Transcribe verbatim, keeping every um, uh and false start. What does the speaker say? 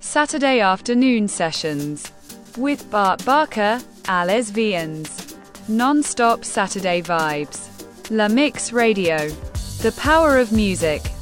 Saturday afternoon sessions with Bart Barker, Ales Vians. Non-stop Saturday vibes. La Mix Radio. The power of music.